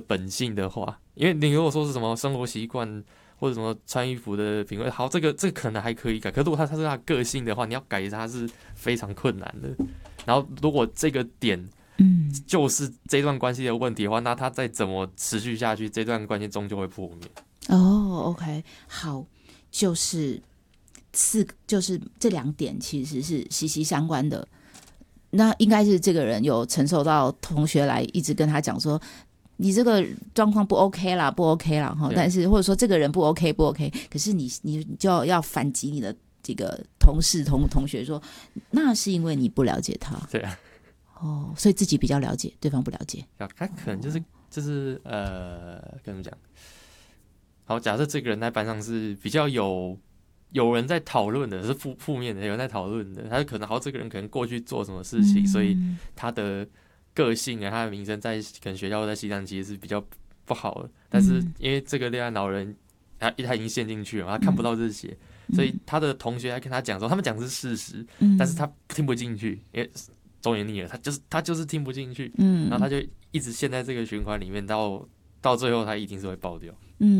本性的话，因为你如果说是什么生活习惯或者什么穿衣服的品味，好，这个可能还可以改，可是如果他是他个性的话，你要改他是非常困难的。然后如果这个点就是这段关系的问题的话，那他再怎么持续下去，这段关系终究会破灭。 OK， 好，就是这2点其实是息息相关的。那应该是这个人有承受到同学来一直跟他讲说，你这个状况不 OK 啦，不 OK 啦，但是或者说这个人不 OK 不 OK， 可是你就要反击你的这个同事同学说，那是因为你不了解他。 对啊。 所以自己比较了解，对方不了解。 他可能就是跟你们讲，好，假设这个人在班上是比较有人在讨论的，是负面的，有人在讨论的，他可能这个人可能过去做什么事情，所以他的个性啊，他的名声在可能学校在系上其实是比较不好的，但是因为这个恋爱脑人他已经陷进去了，他看不到这些，所以他的同学还跟他讲说，他们讲的是事实，但是他听不进去，因为忠言逆耳，他就是听不进去，然后他就一直陷在这个循环里面，到最后他一定是会爆掉。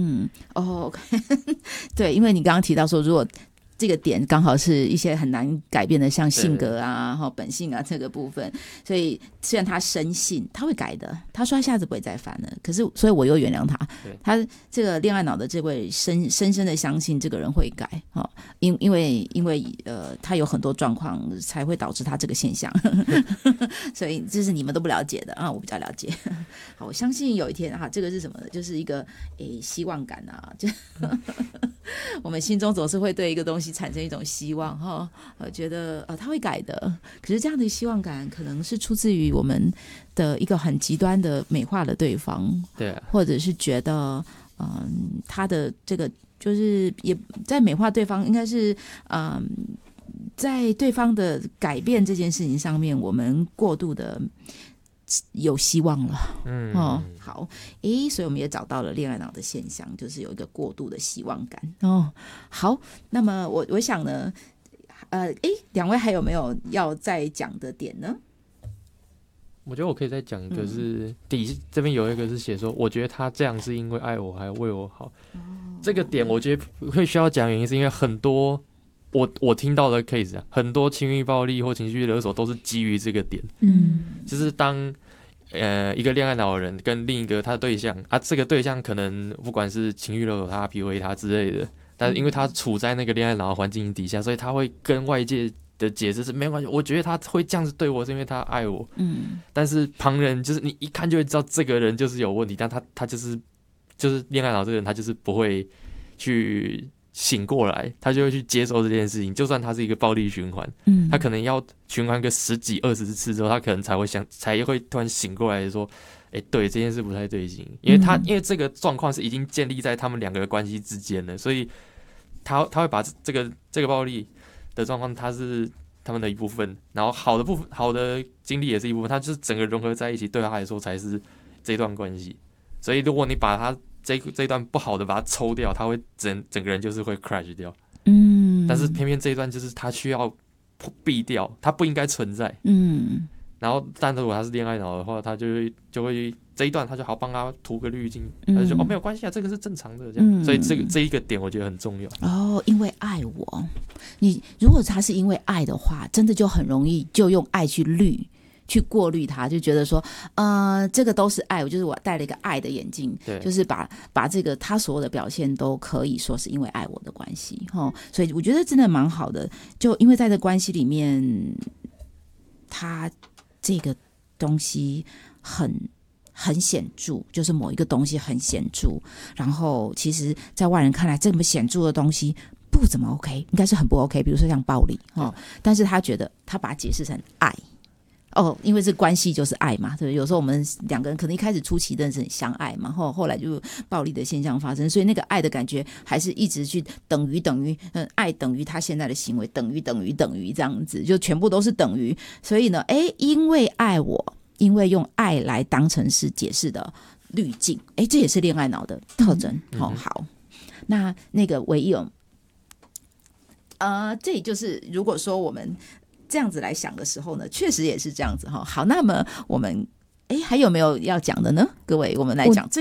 OK 对，因为你刚刚提到说，如果这个点刚好是一些很难改变的，像性格啊、本性啊这个部分，所以虽然他深信他会改的，他说他下次不会再犯了，可是所以我又原谅他。他这个恋爱脑的这位深深的相信这个人会改，因为他有很多状况才会导致他这个现象，所以这是你们都不了解的啊，我比较了解。好，我相信有一天这个是什么呢？就是一个希望感啊，就我们心中总是会对一个东西产生一种希望觉得他会改的。可是这样的希望感可能是出自于我们的一个很极端的美化了对方， 对啊， 或者是觉得他的这个就是也在美化对方，应该是在对方的改变这件事情上面，我们过度的有希望了。好，所以我们也找到了恋爱脑的现象，就是有一个过度的希望感。好，那么我想呢，两位还有没有要再讲的点呢？ 我觉得我可以再讲一个是，这边有一个是写说，我觉得他这样是因为爱我，还有为我好。这个点我觉得会需要讲，原因是因为很多我听到的 case 很多情绪暴力或情绪勒索都是基于这个点。就是当一个恋爱脑的人跟另一个他的对象这个对象可能不管是情绪勒索他、PUA 他之类的，但是因为他处在那个恋爱脑的环境底下，所以他会跟外界的解释是没关系，我觉得他会这样子对我是因为他爱我。但是旁人就是你一看就会知道这个人就是有问题，但他就是恋爱脑这个人，他就是不会去醒过来，他就会去接受这件事情，就算他是一个暴力循环，他可能要循环个10几20次之后，他可能才会突然醒过来说，对，这件事不太对劲，因为这个状况是已经建立在他们两个的关系之间了，所以他会把这个暴力的状况，它是他们的一部分，然后好的经历也是一部分，它就是整个融合在一起，对他来说才是这段关系。所以如果你把他这一段不好的把它抽掉，他会整个人就是会 crash 掉。但是偏偏这一段就是他需要避掉，他不应该存在。然后但如果他是恋爱脑的话，他就会这一段他就好帮他涂个滤镜，他就说没有关系啊，这个是正常的这样。所以这一个点我觉得很重要。 因为爱我，你如果他是因为爱的话，真的就很容易就用爱去过滤它，就觉得说这个都是爱，就是我戴了一个爱的眼镜，就是把这个他所有的表现都可以说是因为爱我的关系。所以我觉得真的蛮好的，就因为在这关系里面，他这个东西很显著，就是某一个东西很显著，然后其实在外人看来这么显著的东西不怎么 OK， 应该是很不 OK， 比如说像暴力但是他觉得他把它解释成爱因为这关系就是爱嘛，对，有时候我们两个人可能一开始初期认识很相爱嘛，后来就暴力的现象发生，所以那个爱的感觉还是一直去等于爱等于他现在的行为等于这样子，就全部都是等于。所以呢因为爱我，因为用爱来当成是解释的滤镜，这也是恋爱脑的特征。好，那个唯一这也就是如果说我们这样子来想的时候呢，确实也是这样子。好，那么我们还有没有要讲的呢？各位，我们来讲